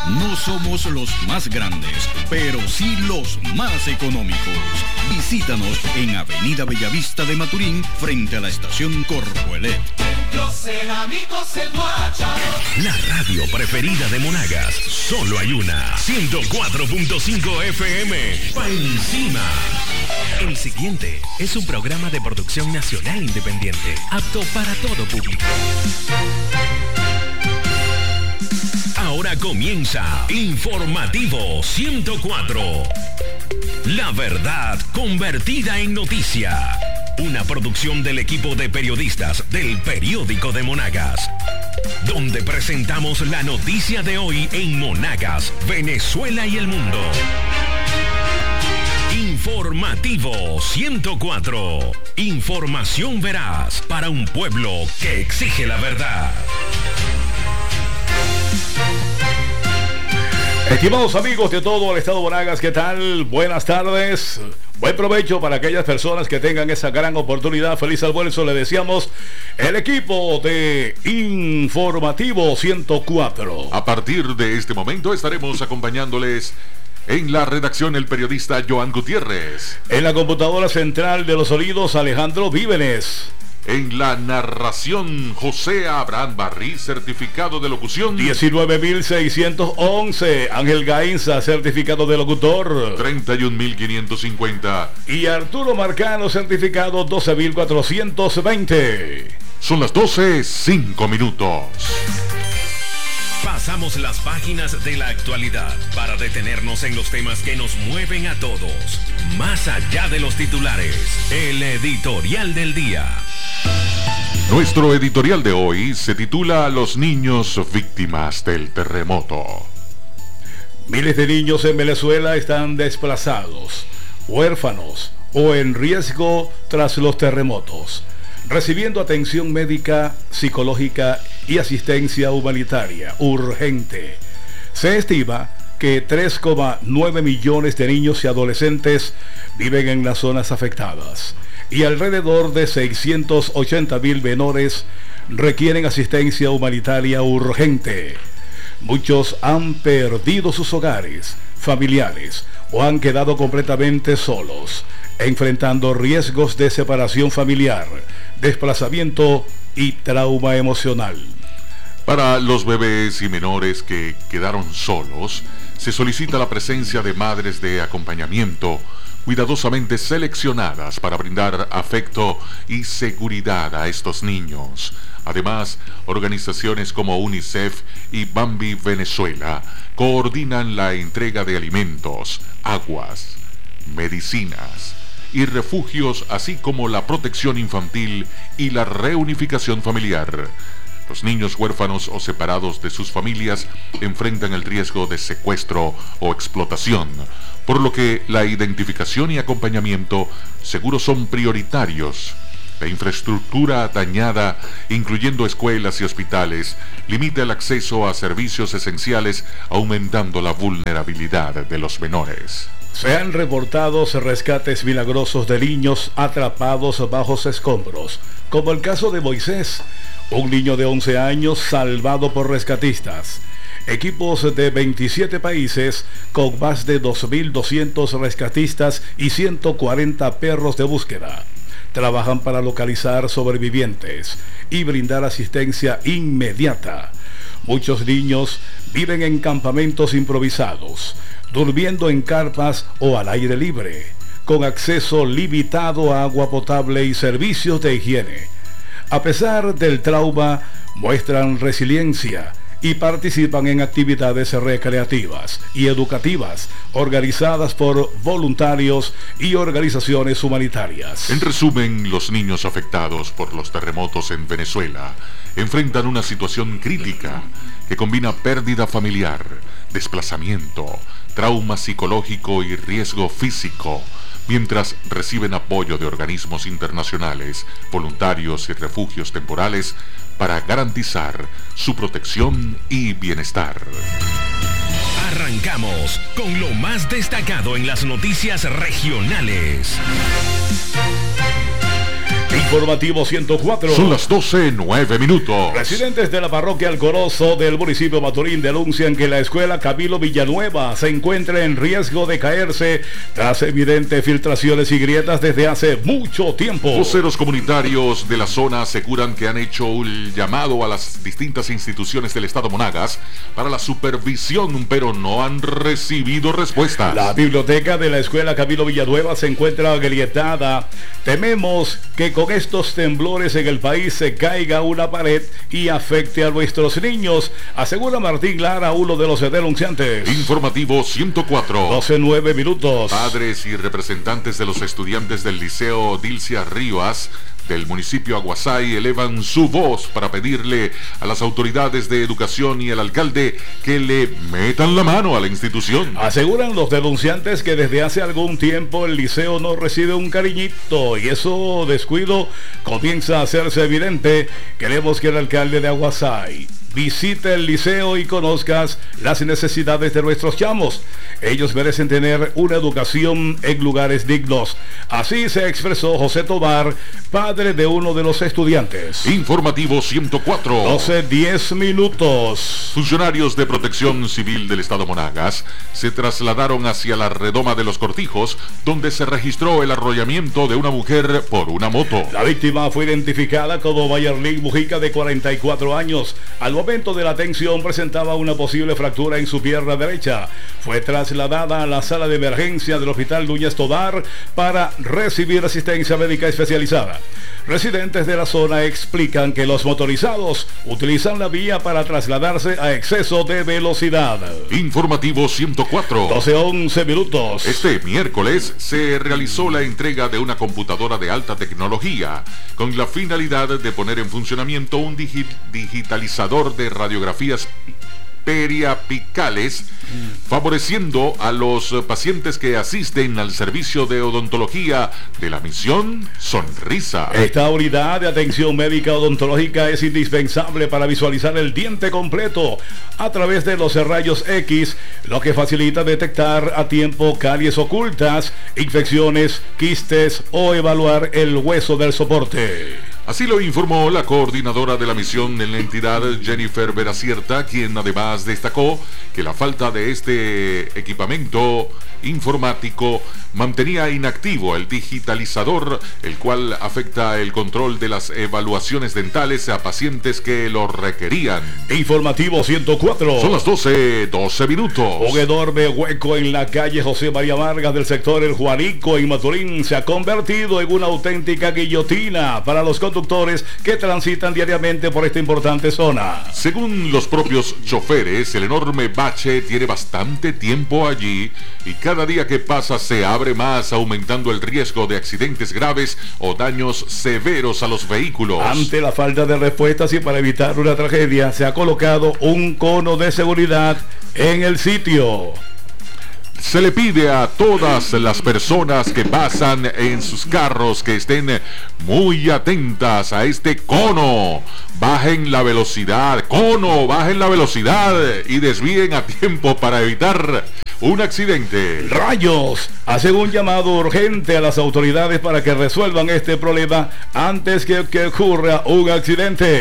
No somos los más grandes, pero sí los más económicos. Visítanos en Avenida Bellavista de Maturín, frente a la estación Corpoelec. La radio preferida de Monagas, solo hay una. 104.5 FM, pa' encima. El siguiente es un programa de producción nacional independiente, apto para todo público. Ahora comienza Informativo 104. La verdad convertida en noticia. Una producción del equipo de periodistas del Periódico de Monagas, donde presentamos la noticia de hoy en Monagas, Venezuela y el mundo. Informativo 104. Información veraz para un pueblo que exige la verdad. Estimados amigos de todo el estado de Monagas, ¿qué tal? Buenas tardes. Buen provecho para aquellas personas que tengan esa gran oportunidad. Feliz almuerzo le deseamos el equipo de Informativo 104. A partir de este momento estaremos acompañándoles en la redacción el periodista Joan Gutiérrez. En la computadora central de los sonidos, Alejandro Vívenes. En la narración, José Abraham Barrí, certificado de locución 19.611. Ángel Gainza, certificado de locutor 31.550. Y Arturo Marcano, certificado 12.420. Son las 12:05. Pasamos las páginas de la actualidad para detenernos en los temas que nos mueven a todos. Más allá de los titulares, el editorial del día. Nuestro editorial de hoy se titula Los niños víctimas del terremoto. Miles de niños en Venezuela están desplazados, huérfanos o en riesgo tras los terremotos, recibiendo atención médica, psicológica y asistencia humanitaria urgente. Se estima que 3,9 millones de niños y adolescentes viven en las zonas afectadas y alrededor de 680.000 menores requieren asistencia humanitaria urgente. Muchos han perdido sus hogares, familiares o han quedado completamente solos, enfrentando riesgos de separación familiar, desplazamiento y trauma emocional. Para los bebés y menores que quedaron solos, se solicita la presencia de madres de acompañamiento cuidadosamente seleccionadas para brindar afecto y seguridad a estos niños. Además, organizaciones como UNICEF y Bambi Venezuela coordinan la entrega de alimentos, aguas, medicinas y refugios, así como la protección infantil y la reunificación familiar. Los niños huérfanos o separados de sus familias enfrentan el riesgo de secuestro o explotación, por lo que la identificación y acompañamiento seguro son prioritarios. La infraestructura dañada, incluyendo escuelas y hospitales, limita el acceso a servicios esenciales, aumentando la vulnerabilidad de los menores. Se han reportado rescates milagrosos de niños atrapados bajo escombros, como el caso de Moisés, un niño de 11 años salvado por rescatistas. Equipos de 27 países con más de 2.200 rescatistas y 140 perros de búsqueda trabajan para localizar sobrevivientes y brindar asistencia inmediata. Muchos niños viven en campamentos improvisados, durmiendo en carpas o al aire libre, con acceso limitado a agua potable y servicios de higiene. A pesar del trauma, muestran resiliencia y participan en actividades recreativas y educativas organizadas por voluntarios y organizaciones humanitarias. En resumen, los niños afectados por los terremotos en Venezuela enfrentan una situación crítica que combina pérdida familiar, desplazamiento, trauma psicológico y riesgo físico, mientras reciben apoyo de organismos internacionales, voluntarios y refugios temporales para garantizar su protección y bienestar. Arrancamos con lo más destacado en las noticias regionales. Informativo 104. Son las 12:09. Residentes de la parroquia Alcorozo del municipio Maturín denuncian que la escuela Camilo Villanueva se encuentra en riesgo de caerse tras evidentes filtraciones y grietas desde hace mucho tiempo. Voceros comunitarios de la zona aseguran que han hecho un llamado a las distintas instituciones del estado Monagas para la supervisión, pero no han recibido respuestas. La biblioteca de la escuela Camilo Villanueva se encuentra agrietada. Tememos que con estos temblores en el país se caiga una pared y afecte a nuestros niños, asegura Martín Lara, uno de los denunciantes. Informativo 104. 12:09. Padres y representantes de los estudiantes del Liceo Dilcia Rivas del municipio Aguasay elevan su voz para pedirle a las autoridades de educación y al alcalde que le metan la mano a la institución. Aseguran los denunciantes que desde hace algún tiempo el liceo no recibe un cariñito y eso descuido comienza a hacerse evidente. Queremos que el alcalde de Aguasay visite el liceo y conozcas las necesidades de nuestros chamos. Ellos merecen tener una educación en lugares dignos. Así se expresó José Tobar, padre de uno de los estudiantes. Informativo 104. 12:10. Funcionarios de Protección Civil del Estado Monagas se trasladaron hacia la redoma de Los Cortijos, donde se registró el arrollamiento de una mujer por una moto. La víctima fue identificada como Mayerlin Mujica, de 44 años. Al momento de la atención presentaba una posible fractura en su pierna derecha. Fue trasladada a la sala de emergencia del Hospital Núñez Tobar para recibir asistencia médica especializada. Residentes de la zona explican que los motorizados utilizan la vía para trasladarse a exceso de velocidad. Informativo 104. 12:11. Este miércoles se realizó la entrega de una computadora de alta tecnología con la finalidad de poner en funcionamiento un digitalizador de radiografías periapicales, favoreciendo a los pacientes que asisten al servicio de odontología de la misión Sonrisa. Esta unidad de atención médica odontológica es indispensable para visualizar el diente completo a través de los rayos X, lo que facilita detectar a tiempo caries ocultas, infecciones, quistes o evaluar el hueso del soporte. Así lo informó la coordinadora de la misión en la entidad, Jennifer Veracierta, quien además destacó que la falta de este equipamiento informático mantenía inactivo el digitalizador, el cual afecta el control de las evaluaciones dentales a pacientes que lo requerían. Informativo 104. Son las 12:12. Un enorme hueco en la calle José María Vargas del sector El Juanico en Maturín se ha convertido en una auténtica guillotina para los conductores que transitan diariamente por esta importante zona. Según los propios choferes, el enorme bache tiene bastante tiempo allí y cada día que pasa se abre más, aumentando el riesgo de accidentes graves o daños severos a los vehículos. Ante la falta de respuestas y para evitar una tragedia, se ha colocado un cono de seguridad en el sitio. Se le pide a todas las personas que pasan en sus carros que estén muy atentas a este cono. Bajen la velocidad, bajen la velocidad y desvíen a tiempo para evitar un accidente. Rayos, hacen un llamado urgente a las autoridades para que resuelvan este problema antes que ocurra un accidente.